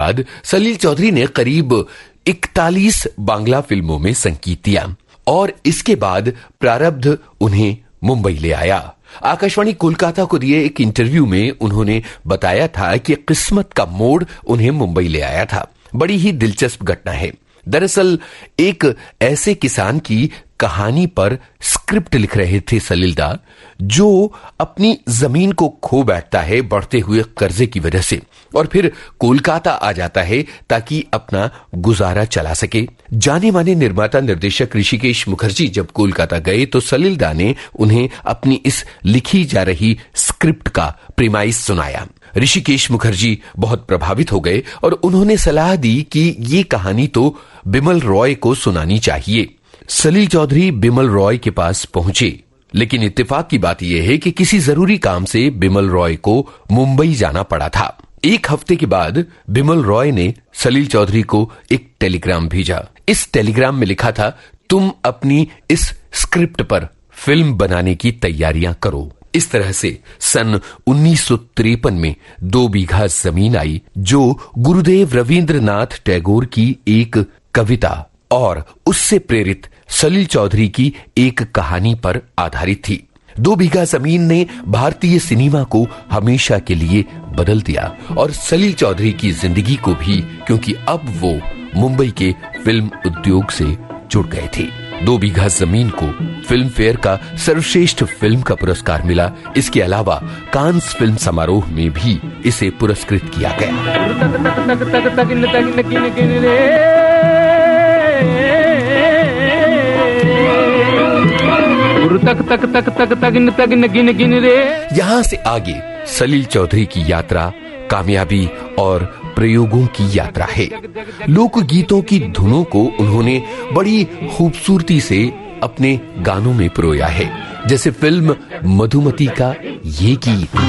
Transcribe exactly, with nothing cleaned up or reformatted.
बाद सलील चौधरी ने करीब इकतालीस बांग्ला फिल्मों में संगीत दिया और इसके बाद प्रारब्ध उन्हें मुंबई ले आया। आकाशवाणी कोलकाता को दिए एक इंटरव्यू में उन्होंने बताया था कि किस्मत का मोड़ उन्हें मुंबई ले आया था। बड़ी ही दिलचस्प घटना है। दरअसल एक ऐसे किसान की कहानी पर स्क्रिप्ट लिख रहे थे सलीलदा, जो अपनी जमीन को खो बैठता है बढ़ते हुए कर्जे की वजह से और फिर कोलकाता आ जाता है ताकि अपना गुजारा चला सके। जाने माने निर्माता निर्देशक ऋषिकेश मुखर्जी जब कोलकाता गए तो सलीलदा ने उन्हें अपनी इस लिखी जा रही स्क्रिप्ट का प्रीमाइस सुनाया। ऋषिकेश मुखर्जी बहुत प्रभावित हो गए और उन्होंने सलाह दी कि ये कहानी तो बिमल रॉय को सुनानी चाहिए। सलील चौधरी बिमल रॉय के पास पहुंचे, लेकिन इत्तेफाक की बात यह है कि किसी जरूरी काम से बिमल रॉय को मुंबई जाना पड़ा था। एक हफ्ते के बाद बिमल रॉय ने सलील चौधरी को एक टेलीग्राम भेजा। इस टेलीग्राम में लिखा था, तुम अपनी इस स्क्रिप्ट पर फिल्म बनाने की तैयारियां करो। इस तरह से सन उन्नीस सौ तिरपन में दो बीघा जमीन आई, जो गुरुदेव रविंद्रनाथ टैगोर की एक कविता और उससे प्रेरित सलील चौधरी की एक कहानी पर आधारित थी। दो बीघा जमीन ने भारतीय सिनेमा को हमेशा के लिए बदल दिया और सलील चौधरी की जिंदगी को भी, क्योंकि अब वो मुंबई के फिल्म उद्योग से जुड़ गए थे। दो बीघा जमीन को फिल्म फेयर का सर्वश्रेष्ठ फिल्म का पुरस्कार मिला। इसके अलावा कांस फिल्म समारोह में भी इसे पुरस्कृत किया गया। तक तक तक तक तक तक गिन गिन रे। यहां से आगे सलील चौधरी की यात्रा कामयाबी और प्रयोगों की यात्रा है। लोकगीतों की धुनों को उन्होंने बड़ी खूबसूरती से अपने गानों में पिरोया है, जैसे फिल्म मधुमती का ये गीत।